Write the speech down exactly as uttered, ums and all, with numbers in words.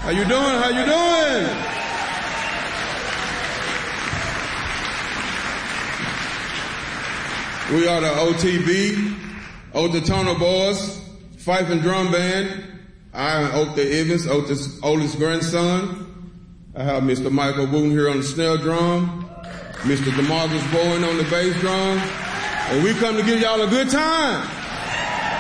How you doing? How you doing? We are the O T B, Otatona Boys, Fife and Drum Band. I am Otha Evans, Otha's oldest grandson. I have Mister Michael Wooten here on the snare drum, Mister DeMarcus Bowen on the bass drum, and we come to give y'all a good time.